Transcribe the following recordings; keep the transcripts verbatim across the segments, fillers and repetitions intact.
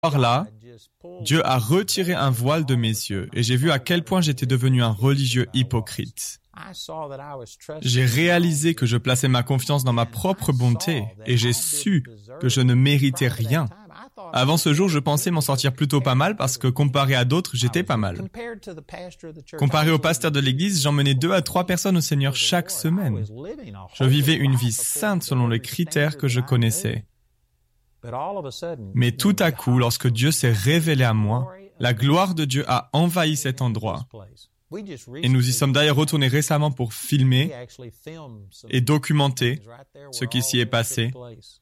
soir-là, Dieu a retiré un voile de mes yeux et j'ai vu à quel point j'étais devenu un religieux hypocrite. J'ai réalisé que je plaçais ma confiance dans ma propre bonté et j'ai su que je ne méritais rien. Avant ce jour, je pensais m'en sortir plutôt pas mal parce que comparé à d'autres, j'étais pas mal. Comparé au pasteur de l'église, j'emmenais deux à trois personnes au Seigneur chaque semaine. Je vivais une vie sainte selon les critères que je connaissais. Mais tout à coup, lorsque Dieu s'est révélé à moi, la gloire de Dieu a envahi cet endroit. Et nous y sommes d'ailleurs retournés récemment pour filmer et documenter ce qui s'y est passé.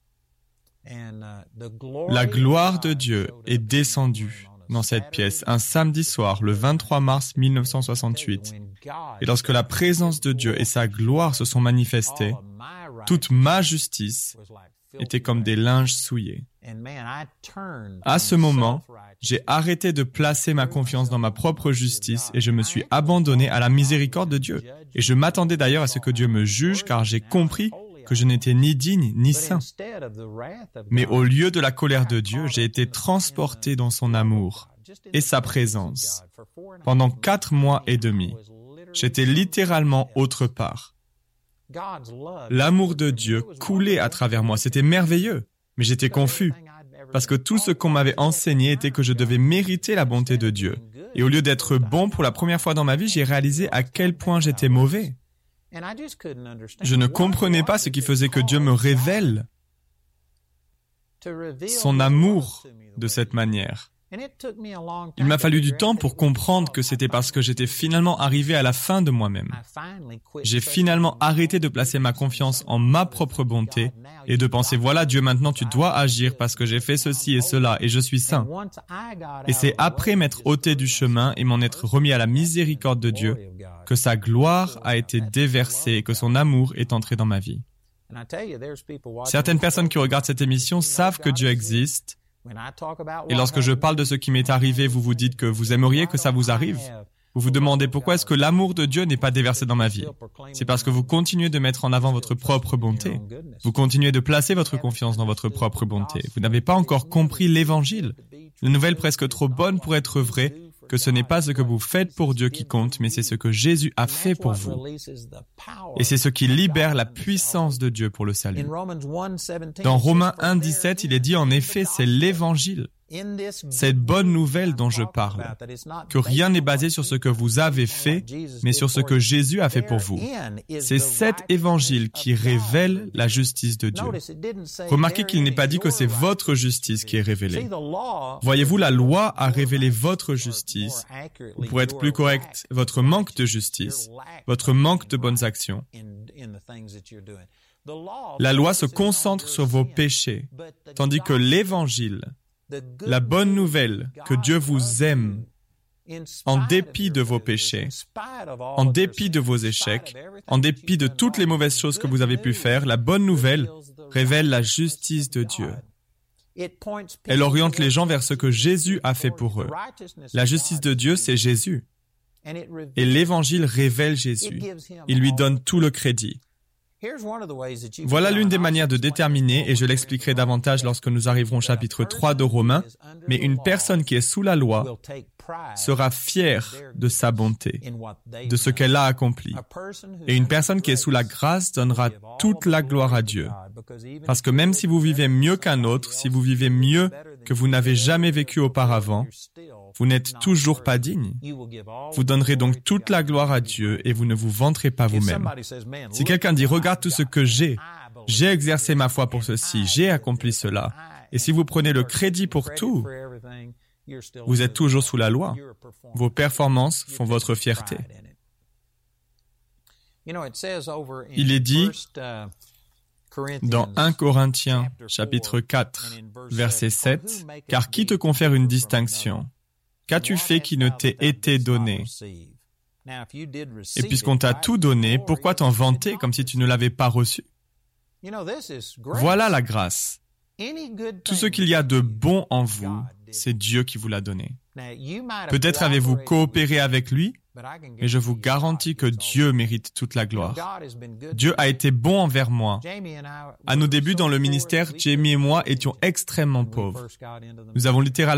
La gloire de Dieu est descendue dans cette pièce un samedi soir, le vingt-trois mars mille neuf cent soixante-huit. Et lorsque la présence de Dieu et sa gloire se sont manifestées, toute ma justice était comme des linges souillés. À ce moment, j'ai arrêté de placer ma confiance dans ma propre justice et je me suis abandonné à la miséricorde de Dieu. Et je m'attendais d'ailleurs à ce que Dieu me juge car j'ai compris que je n'étais ni digne ni saint. Mais au lieu de la colère de Dieu, j'ai été transporté dans son amour et sa présence. Pendant quatre mois et demi, j'étais littéralement autre part. L'amour de Dieu coulait à travers moi, c'était merveilleux, mais j'étais confus, parce que tout ce qu'on m'avait enseigné était que je devais mériter la bonté de Dieu. Et au lieu d'être bon pour la première fois dans ma vie, j'ai réalisé à quel point j'étais mauvais. Je ne comprenais pas ce qui faisait que Dieu me révèle son amour de cette manière. Il m'a fallu du temps pour comprendre que c'était parce que j'étais finalement arrivé à la fin de moi-même. J'ai finalement arrêté de placer ma confiance en ma propre bonté et de penser, voilà Dieu, maintenant tu dois agir parce que j'ai fait ceci et cela et je suis saint. Et c'est après m'être ôté du chemin et m'en être remis à la miséricorde de Dieu que sa gloire a été déversée et que son amour est entré dans ma vie. Certaines personnes qui regardent cette émission savent que Dieu existe. Et lorsque je parle de ce qui m'est arrivé, vous vous dites que vous aimeriez que ça vous arrive. Vous vous demandez pourquoi est-ce que l'amour de Dieu n'est pas déversé dans ma vie. C'est parce que vous continuez de mettre en avant votre propre bonté. Vous continuez de placer votre confiance dans votre propre bonté. Vous n'avez pas encore compris l'Évangile. Une nouvelle presque trop bonne pour être vraie, que ce n'est pas ce que vous faites pour Dieu qui compte, mais c'est ce que Jésus a fait pour vous. Et c'est ce qui libère la puissance de Dieu pour le salut. Dans Romains un dix-sept, il est dit en effet, c'est l'Évangile, cette bonne nouvelle dont je parle, que rien n'est basé sur ce que vous avez fait, mais sur ce que Jésus a fait pour vous. C'est cet Évangile qui révèle la justice de Dieu. Remarquez qu'il n'est pas dit que c'est votre justice qui est révélée. Voyez-vous, la loi a révélé votre justice, ou pour être plus correct, votre manque de justice, votre manque de bonnes actions. La loi se concentre sur vos péchés, tandis que l'Évangile, la bonne nouvelle que Dieu vous aime en dépit de vos péchés, en dépit de vos échecs, en dépit de toutes les mauvaises choses que vous avez pu faire, la bonne nouvelle révèle la justice de Dieu. Elle oriente les gens vers ce que Jésus a fait pour eux. La justice de Dieu, c'est Jésus. Et l'Évangile révèle Jésus. Il lui donne tout le crédit. Voilà l'une des manières de déterminer, et je l'expliquerai davantage lorsque nous arriverons au chapitre trois de Romains, mais une personne qui est sous la loi sera fière de sa bonté, de ce qu'elle a accompli. Et une personne qui est sous la grâce donnera toute la gloire à Dieu. Parce que même si vous vivez mieux qu'un autre, si vous vivez mieux que vous n'avez jamais vécu auparavant, vous n'êtes toujours pas digne. Vous donnerez donc toute la gloire à Dieu et vous ne vous vanterez pas vous-même. Si quelqu'un dit « Regarde tout ce que j'ai, j'ai exercé ma foi pour ceci, j'ai accompli cela. » Et si vous prenez le crédit pour tout, vous êtes toujours sous la loi. Vos performances font votre fierté. Il est dit dans un Corinthiens, chapitre quatre, verset sept, « Car qui te confère une distinction ? Qu'as-tu fait qui ne t'ait été donné ? Et puisqu'on t'a tout donné, pourquoi t'en vanter comme si tu ne l'avais pas reçu ? Voilà la grâce. Tout ce qu'il y a de bon en vous, c'est Dieu qui vous l'a donné. Peut-être avez-vous coopéré avec lui, Mais je vous garantis que Dieu mérite toute la gloire. Dieu a été bon envers moi. À nos débuts dans le ministère, Jamie et moi étions extrêmement pauvres. Nous avons littéralement